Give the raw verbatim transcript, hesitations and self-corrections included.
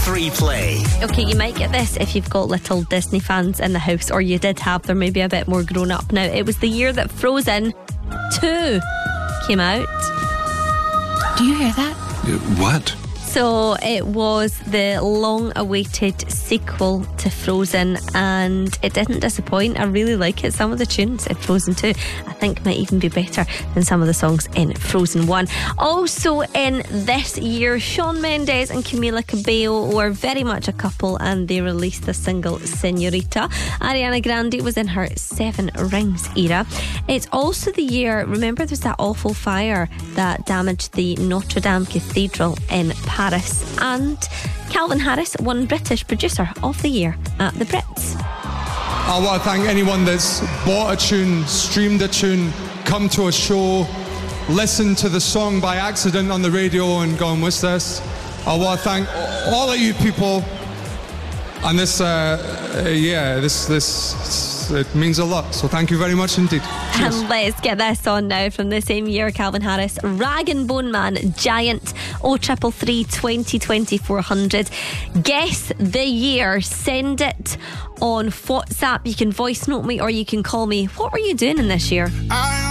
three play. Okay, you might get this if you've got little Disney fans in the house, or you did have, they're maybe a bit more grown up now. It was the year that Frozen two came out. Do you hear that? What? So it was the long-awaited sequel to Frozen, and it didn't disappoint. I really like it. Some of the tunes in Frozen two I think might even be better than some of the songs in Frozen one. Also in this year, Shawn Mendes and Camila Cabello were very much a couple, and they released the single Señorita. Ariana Grande was in her Seven Rings era. It's also the year, remember there's that awful fire that damaged the Notre Dame Cathedral in Paris. Paris, and Calvin Harris won British Producer of the Year at the Brits. I want to thank anyone that's bought a tune, streamed a tune, come to a show, listened to the song by accident on the radio and gone, what's this? I want to thank all of you people, and this, uh, uh, yeah, this, this, it means a lot. So thank you very much indeed. Cheers. And let's get this on now from the same year. Calvin Harris, Rag and Bone Man, Giant, oh triple three twenty twenty four hundred. Guess the year. Send it on WhatsApp. You can voice note me or you can call me. What were you doing in this year? I